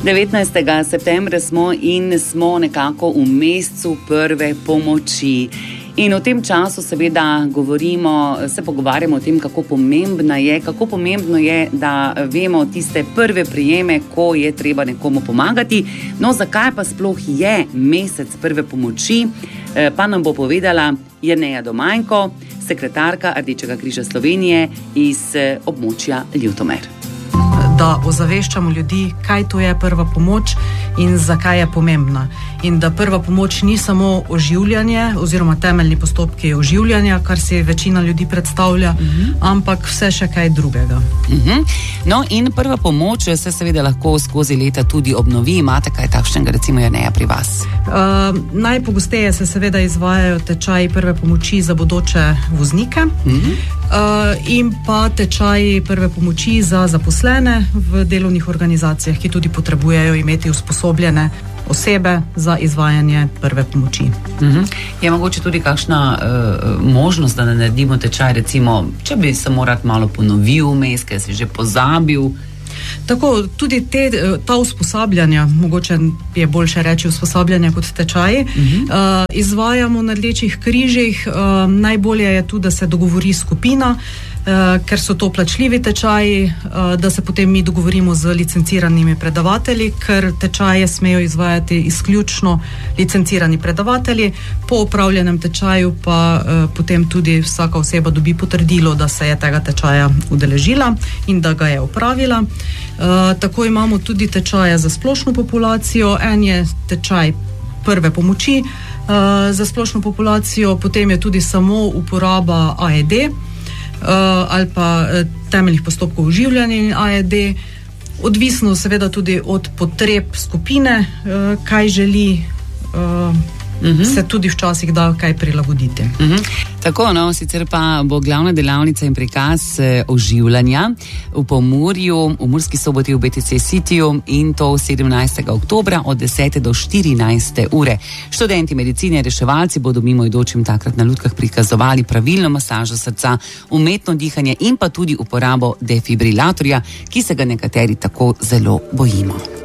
19. septembra smo nekako v mesecu prve pomoči. In v tem času seveda se pogovarjamo o tem, kako pomembno je, da vemo tiste prve prijeme, ko je treba nekomu pomagati. No, zakaj pa sploh je mesec prve pomoči, pa nam bo povedala Jerneja Domajnko, sekretarka Rdečega križa Slovenije iz območja Ljutomer. Da ozaveščamo ljudi, kaj to je prva pomoč in zakaj je pomembna. In da prva pomoč ni samo oživljanje oziroma temeljni postopki oživljanja, kar si večina ljudi predstavlja, ampak vse še kaj drugega. No in prva pomoč se seveda lahko skozi leta tudi obnovi. Imate kaj takšnega, recimo Jerneja, pri vas? Najpogosteje se seveda izvajajo tečaji prve pomoči za bodoče voznike in pa tečaji prve pomoči za zaposlene v delovnih organizacijah, ki tudi potrebujejo imeti usposobljene osebe za izvajanje prve pomoči. Je mogoče tudi kakšna možnost, da ne naredimo tečaj, recimo, če bi se rad malo ponovil vmes, ker si že pozabil? Tako, tudi ta usposabljanja, mogoče je boljše reči usposabljanja kot tečaji, izvajamo na Rdečih križih. Najbolje je tu, da se dogovori skupina, ker so to plačljivi tečaji, da se potem mi dogovorimo z licenciranimi predavatelji, ker tečaje smejo izvajati izključno licencirani predavatelji. Po opravljenem tečaju pa potem tudi vsaka oseba dobi potrdilo, da se je tega tečaja udeležila in da ga je opravila. Tako imamo tudi tečaje za splošno populacijo. En je tečaj prve pomoči za splošno populacijo, potem je tudi samo uporaba AED ali pa temeljnih postopkov oživljanja in AED, odvisno seveda tudi od potreb skupine, kaj želi, se tudi včasih da kaj prilagoditi. Tako, no, sicer pa bo glavna delavnica in prikaz oživljanja v Pomurju, v Murski Soboti v BTC Cityju in to 17. oktobra od 10. do 14. ure. Študenti medicine, reševalci bodo mimoidočim takrat na lutkah prikazovali pravilno masažo srca, umetno dihanje in pa tudi uporabo defibrilatorja, ki se ga nekateri tako zelo bojimo.